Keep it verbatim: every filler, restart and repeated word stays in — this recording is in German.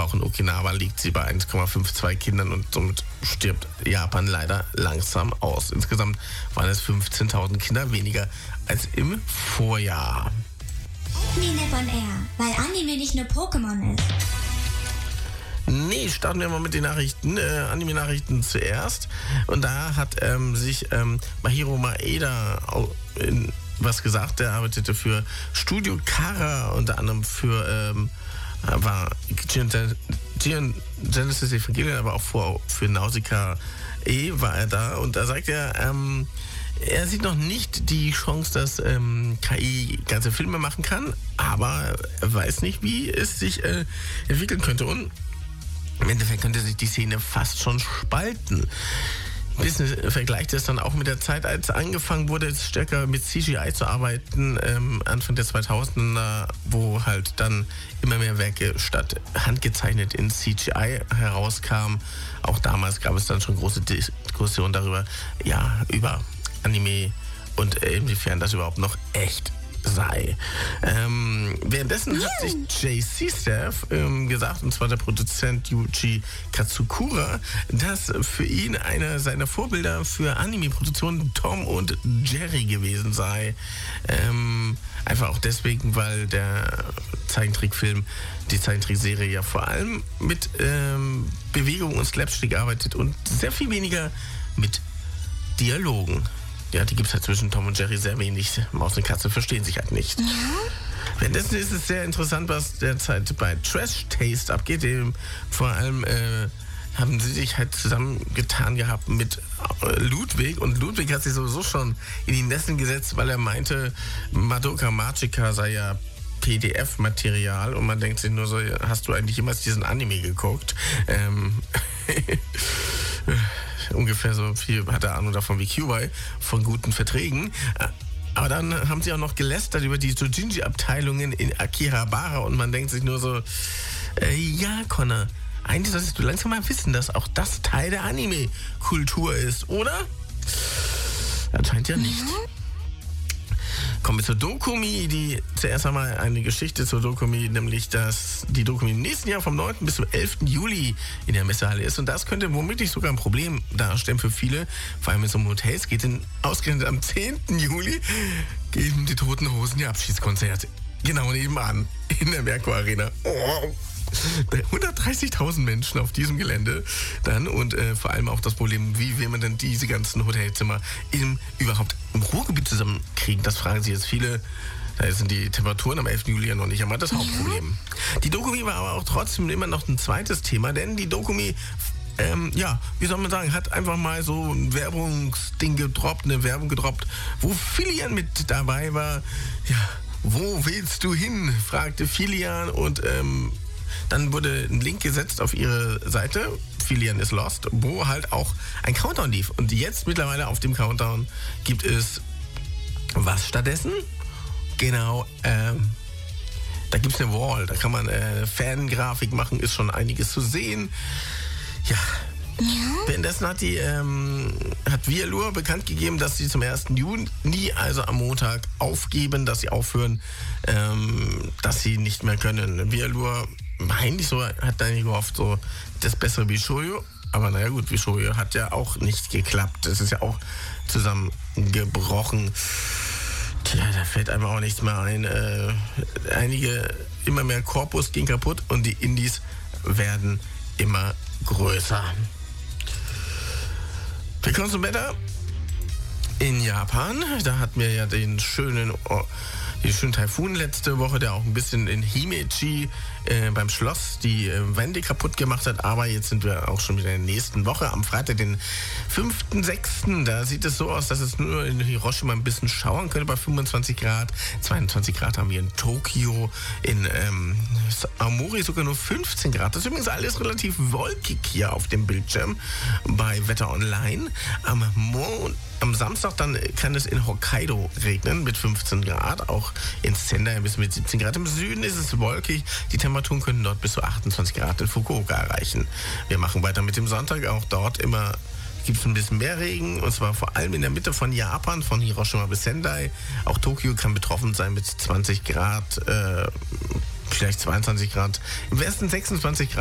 auch in Okinawa liegt sie bei eins Komma zweiundfünfzig Kindern und somit stirbt Japan leider langsam aus. Insgesamt waren es fünfzehntausend Kinder weniger als im Vorjahr. Anime on Air, weil Anime nicht nur Pokémon ist. Nee, starten wir mal mit den Nachrichten, äh, Anime-Nachrichten zuerst. Und da hat ähm, sich ähm, Mahiro Maeda in was gesagt. Der arbeitete für Studio Khara, unter anderem für ähm, war Genesis Evangelion, aber auch für, für Nausicaa E war er da. Und da sagt er, ähm, er sieht noch nicht die Chance, dass ähm, K I ganze Filme machen kann, aber er weiß nicht, wie es sich äh, entwickeln könnte. Und im Endeffekt könnte sich die Szene fast schon spalten. Business vergleicht es dann auch mit der Zeit, als angefangen wurde, stärker mit C G I zu arbeiten, ähm, Anfang der zweitausender, wo halt dann immer mehr Werke statt handgezeichnet in C G I herauskamen. Auch damals gab es dann schon große Diskussionen darüber, ja, über Anime und inwiefern das überhaupt noch echt sei. Ähm, währenddessen hat sich J C Staff ähm, gesagt, und zwar der Produzent Yuji Katsukura, dass für ihn einer seiner Vorbilder für Anime-Produktionen Tom und Jerry gewesen sei. Ähm, einfach auch deswegen, weil der Zeichentrickfilm, die Zeichentrickserie ja vor allem mit ähm, Bewegung und Slapstick arbeitet und sehr viel weniger mit Dialogen. Ja, die gibt es halt zwischen Tom und Jerry sehr wenig. Maus und Katze verstehen sich halt nicht. Ja. Währenddessen ist es sehr interessant, was derzeit bei Trash Taste abgeht. Dem, vor allem äh, haben sie sich halt zusammengetan gehabt mit äh, Ludwig. Und Ludwig hat sich sowieso schon in die Nesseln gesetzt, weil er meinte, Madoka Magica sei ja P D F-Material. Und man denkt sich nur so, hast du eigentlich jemals diesen Anime geguckt? Ähm... Ungefähr so viel hat er Ahnung davon wie Q-Boy, von guten Verträgen. Aber dann haben sie auch noch gelästert über die Dojinshi-Abteilungen in Akihabara und man denkt sich nur so, äh, ja, Connor, eigentlich solltest du langsam mal wissen, dass auch das Teil der Anime-Kultur ist, oder? Anscheinend ja nicht. Kommen wir zur Dokumi, die zuerst einmal eine Geschichte zur Dokumi, nämlich dass die Dokumi im nächsten Jahr vom neunten bis zum elften Juli in der Messehalle ist. Und das könnte womöglich sogar ein Problem darstellen für viele, vor allem wenn es um Hotels geht. Denn ausgerechnet am zehnten Juli geben die Toten Hosen ihr Abschiedskonzert. Genau nebenan in der Merkur Arena. Oh. hundertdreißigtausend Menschen auf diesem Gelände dann und äh, vor allem auch das Problem, wie will man denn diese ganzen Hotelzimmer im, überhaupt im Ruhrgebiet zusammenkriegen? Das fragen sich jetzt viele. Da sind die Temperaturen am elften Juli ja noch nicht einmal das Hauptproblem. Die Dokumi war aber auch trotzdem immer noch ein zweites Thema, denn die Dokumi, ähm, ja, wie soll man sagen, hat einfach mal so ein Werbungsding gedroppt, eine Werbung gedroppt, wo Filian mit dabei war. Ja, wo willst du hin? Fragte Filian und ähm, dann wurde ein Link gesetzt auf ihre Seite, Filian is Lost, wo halt auch ein Countdown lief. Und jetzt mittlerweile auf dem Countdown gibt es was stattdessen? Genau, ähm, da gibt es eine Wall, da kann man äh, Fangrafik machen, ist schon einiges zu sehen. Ja. Ja. Währenddessen hat die ähm, hat Vialur bekannt gegeben, dass sie zum ersten Juni, also am Montag, aufgeben, dass sie aufhören, ähm, dass sie nicht mehr können. Vialur eigentlich so, hat dann gehofft, so das bessere Bishoyo. Aber naja gut, Bishoyo hat ja auch nicht geklappt. Das ist ja auch zusammengebrochen. Tja, da fällt einem auch nichts mehr ein. Äh, einige, immer mehr Korpus ging kaputt und die Indies werden immer größer. Wir kommen zum Wetter in Japan. Da hatten wir ja den schönen, oh, den schönen Taifun letzte Woche, der auch ein bisschen in Himeji äh, beim Schloss die äh, Wände kaputt gemacht hat. Aber jetzt sind wir auch schon wieder in der nächsten Woche. Am Freitag, den fünften sechsten Da sieht es so aus, dass es nur in Hiroshima ein bisschen schauern könnte bei fünfundzwanzig Grad. zweiundzwanzig Grad haben wir in Tokio. In ähm, Aomori sogar nur fünfzehn Grad. Das ist übrigens alles relativ wolkig hier auf dem Bildschirm bei Wetter Online. Am Mond Am Samstag dann kann es in Hokkaido regnen mit fünfzehn Grad, auch in Sendai bis mit siebzehn Grad. Im Süden ist es wolkig, die Temperaturen können dort bis zu achtundzwanzig Grad in Fukuoka erreichen. Wir machen weiter mit dem Sonntag, auch dort immer gibt es ein bisschen mehr Regen, und zwar vor allem in der Mitte von Japan, von Hiroshima bis Sendai. Auch Tokio kann betroffen sein mit zwanzig Grad, äh, vielleicht zweiundzwanzig Grad. Im Westen sechsundzwanzig Grad.